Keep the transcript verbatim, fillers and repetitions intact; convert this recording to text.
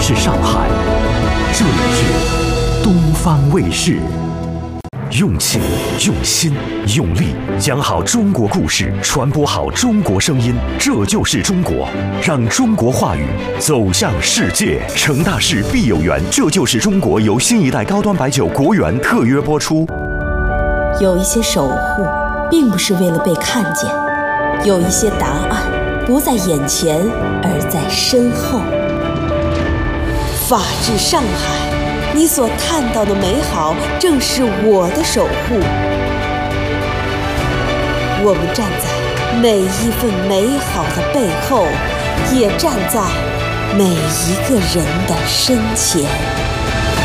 是上海，这里是东方卫视。用情、用心、用力，讲好中国故事，传播好中国声音，这就是中国。让中国话语走向世界。成大事必有缘，这就是中国由新一代高端白酒国源特约播出。 有一些守护，并不是为了被看见；有一些答案，不在眼前，而在身后。法治上海，你所看到的美好，正是我的守护。我们站在每一份美好的背后，也站在每一个人的身前。